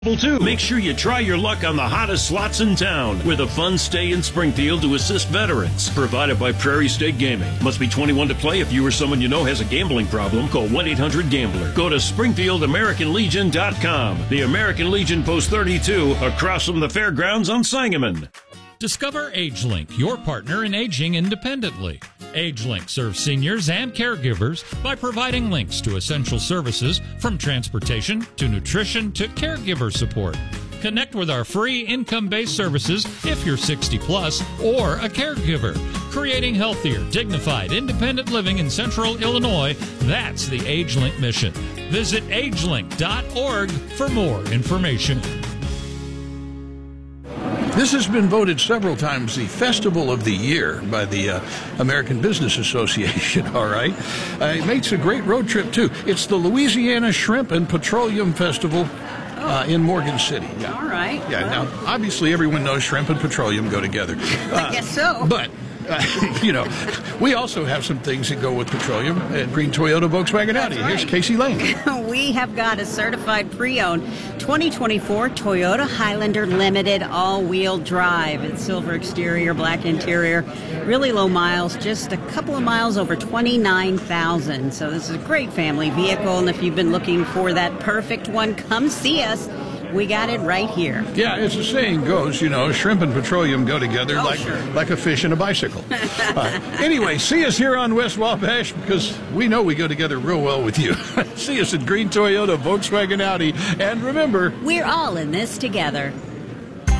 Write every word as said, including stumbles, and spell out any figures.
Too. Make sure you try your luck on the hottest slots in town with a fun stay in Springfield to assist veterans. Provided by Prairie State Gaming. Must be twenty-one to play. If you or someone you know has a gambling problem, call one eight hundred gambler. Go to Springfield American Legion dot com. The American Legion Post thirty-two across from the fairgrounds on Sangamon. Discover AgeLink, your partner in aging independently. AgeLink serves seniors and caregivers by providing links to essential services from transportation to nutrition to caregiver support. Connect with our free income-based services if you're sixty plus or a caregiver. Creating healthier, dignified, independent living in Central Illinois, that's the AgeLink mission. Visit age link dot org for more information. This has been voted several times the Festival of the Year by the uh, American Business Association, all right? Uh, it makes a great road trip, too. It's the Louisiana Shrimp and Petroleum Festival uh, in Morgan City. Yeah. All right. Yeah, well. now, obviously, everyone knows shrimp and petroleum go together. Uh, I guess so. But... Uh, you know, we also have some things that go with petroleum at Green Toyota Volkswagen Audi. Right. Here's Casey Lane. We have got a certified pre-owned twenty twenty-four Toyota Highlander Limited all-wheel drive. It's silver exterior, black interior, really low miles, just a couple of miles over twenty-nine thousand. So this is a great family vehicle, and if you've been looking for that perfect one, come see us. We got it right here. Yeah, as the saying goes, you know, shrimp and petroleum go together oh, like sure. like a fish and a bicycle. uh, anyway, see us here on West Wabash because we know we go together real well with you. See us at Green Toyota, Volkswagen Audi, and remember, we're all in this together.